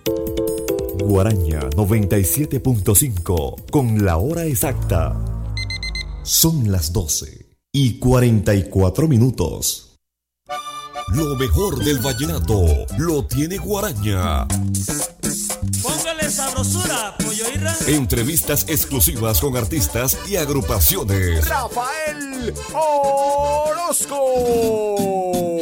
Guaraña 97.5 con la hora exacta. Son las 12:44. Lo mejor del vallenato lo tiene Guaraña. Póngale sabrosura, Pollo Irra. Entrevistas exclusivas con artistas y agrupaciones. Rafael Orozco.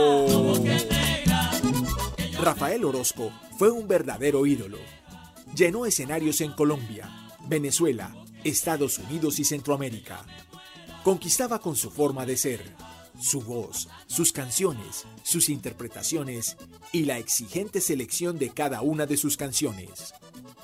Rafael Orozco fue un verdadero ídolo. Llenó escenarios en Colombia, Venezuela, Estados Unidos y Centroamérica. Conquistaba con su forma de ser, su voz, sus canciones, sus interpretaciones y la exigente selección de cada una de sus canciones.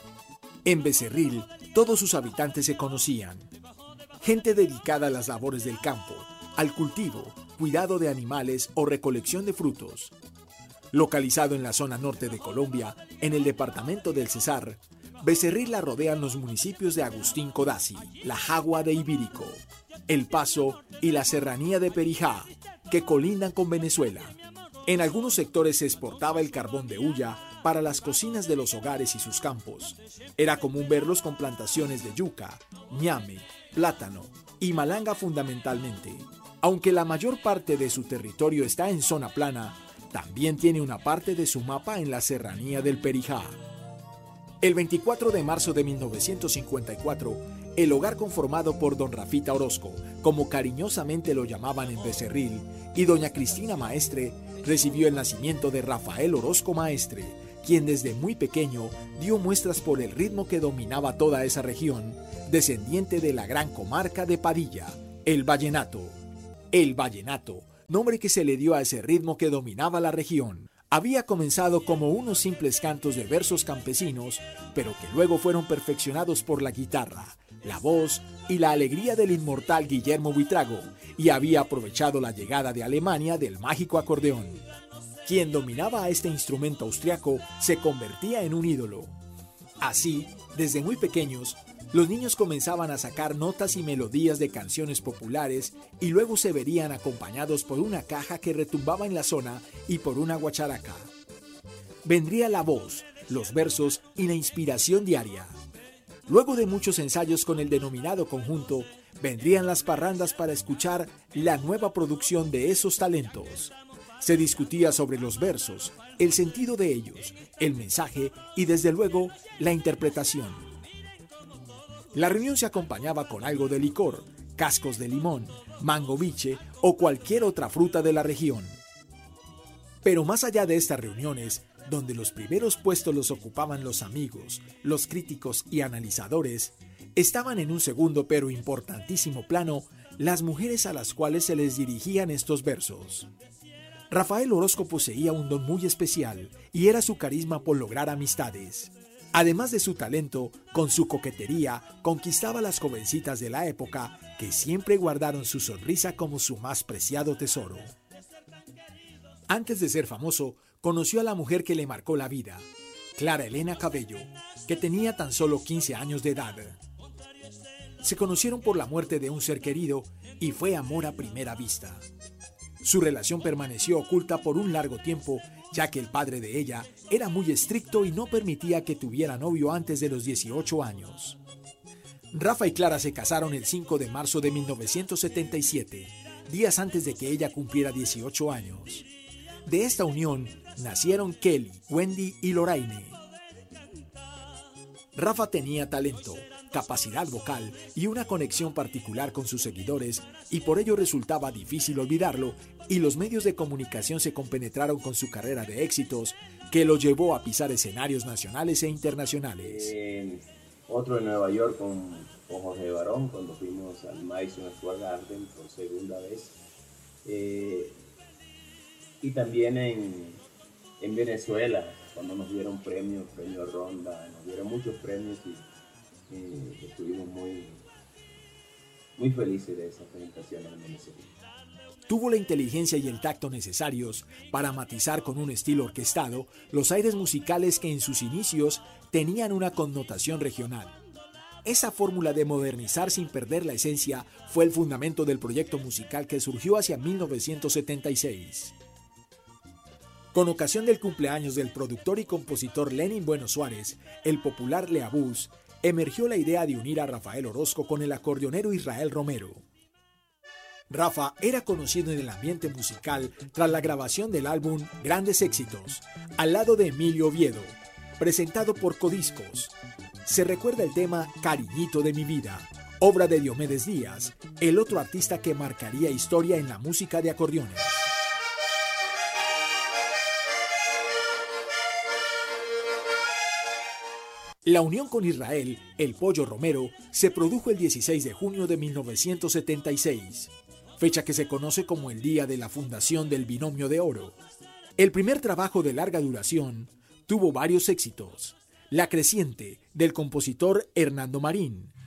En Becerril, todos sus habitantes se conocían. Gente dedicada a las labores del campo, al cultivo, cuidado de animales o recolección de frutos. Localizado en la zona norte de Colombia, en el departamento del Cesar, Becerril la rodean los municipios de Agustín Codazzi, La Jagua de Ibírico, El Paso y la Serranía de Perijá, que colindan con Venezuela. En algunos sectores se exportaba el carbón de hulla para las cocinas de los hogares y sus campos. Era común verlos con plantaciones de yuca, ñame, plátano y malanga fundamentalmente. Aunque la mayor parte de su territorio está en zona plana, también tiene una parte de su mapa en la Serranía del Perijá. El 24 de marzo de 1954, el hogar conformado por don Rafita Orozco, como cariñosamente lo llamaban en Becerril, y doña Cristina Maestre, recibió el nacimiento de Rafael Orozco Maestre, quien desde muy pequeño dio muestras por el ritmo que dominaba toda esa región, descendiente de la gran comarca de Padilla, el vallenato. El vallenato, nombre que se le dio a ese ritmo que dominaba la región, había comenzado como unos simples cantos de versos campesinos, pero que luego fueron perfeccionados por la guitarra, la voz y la alegría del inmortal Guillermo Buitrago, y había aprovechado la llegada de Alemania del mágico acordeón. Quien dominaba a este instrumento austriaco se convertía en un ídolo. Así, desde muy pequeños, los niños comenzaban a sacar notas y melodías de canciones populares y luego se verían acompañados por una caja que retumbaba en la zona y por una guacharaca. Vendría la voz, los versos y la inspiración diaria. Luego de muchos ensayos con el denominado conjunto, vendrían las parrandas para escuchar la nueva producción de esos talentos. Se discutía sobre los versos, el sentido de ellos, el mensaje y desde luego la interpretación. La reunión se acompañaba con algo de licor, cascos de limón, mango biche o cualquier otra fruta de la región. Pero más allá de estas reuniones, donde los primeros puestos los ocupaban los amigos, los críticos y analizadores, estaban en un segundo pero importantísimo plano las mujeres a las cuales se les dirigían estos versos. Rafael Orozco poseía un don muy especial y era su carisma por lograr amistades. Además de su talento, con su coquetería, conquistaba a las jovencitas de la época que siempre guardaron su sonrisa como su más preciado tesoro. Antes de ser famoso, conoció a la mujer que le marcó la vida, Clara Elena Cabello, que tenía tan solo 15 años de edad. Se conocieron por la muerte de un ser querido y fue amor a primera vista. Su relación permaneció oculta por un largo tiempo, ya que el padre de ella era muy estricto y no permitía que tuviera novio antes de los 18 años. Rafa y Clara se casaron el 5 de marzo de 1977, días antes de que ella cumpliera 18 años. De esta unión nacieron Kelly, Wendy y Loraine. Rafa tenía talento, capacidad vocal y una conexión particular con sus seguidores, y por ello resultaba difícil olvidarlo, y los medios de comunicación se compenetraron con su carrera de éxitos, que lo llevó a pisar escenarios nacionales e internacionales. Otro en Nueva York con José Barón, cuando fuimos al Madison Square Garden por segunda vez. Y también en Venezuela, cuando nos dieron premio Ronda, nos dieron muchos premios y estuvimos muy felices de esa presentación en Venezuela. Tuvo la inteligencia y el tacto necesarios para matizar con un estilo orquestado los aires musicales que en sus inicios tenían una connotación regional. Esa fórmula de modernizar sin perder la esencia fue el fundamento del proyecto musical que surgió hacia 1976. Con ocasión del cumpleaños del productor y compositor Lenin Bueno Suárez, el popular Leabús, emergió la idea de unir a Rafael Orozco con el acordeonero Israel Romero. Rafa era conocido en el ambiente musical tras la grabación del álbum Grandes Éxitos, al lado de Emilio Oviedo, presentado por Codiscos. Se recuerda el tema Cariñito de mi vida, obra de Diomedes Díaz, el otro artista que marcaría historia en la música de acordeones. La unión con Israel, el Pollo Romero, se produjo el 16 de junio de 1976, fecha que se conoce como el día de la fundación del Binomio de Oro. El primer trabajo de larga duración tuvo varios éxitos. La Creciente, del compositor Hernando Marín,